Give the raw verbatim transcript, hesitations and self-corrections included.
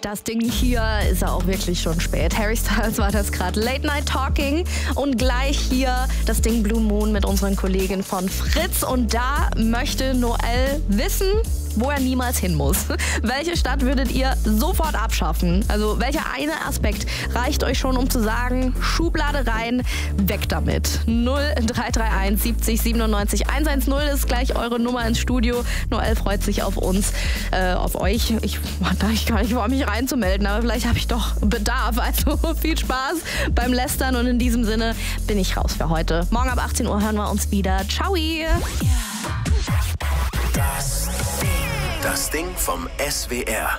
Das Ding hier ist ja auch wirklich schon spät. Harry Styles war das gerade. Late Night Talking. Und gleich hier das Ding Blue Moon mit unseren Kollegen von Fritz. Und da möchte Noel wissen, wo er niemals hin muss. Welche Stadt würdet ihr sofort abschaffen? Also welcher eine Aspekt reicht euch schon, um zu sagen, Schublade rein, weg damit? null drei drei eins siebzig siebenundneunzig hundertzehn ist gleich eure Nummer ins Studio. Noel freut sich auf uns, äh, auf euch. Ich war da ich gar nicht vor, mich reinzumelden, aber vielleicht habe ich doch Bedarf. Also viel Spaß beim Lästern und in diesem Sinne bin ich raus für heute. Morgen ab achtzehn Uhr hören wir uns wieder. Ciao! Das Ding. Das Ding vom S W R.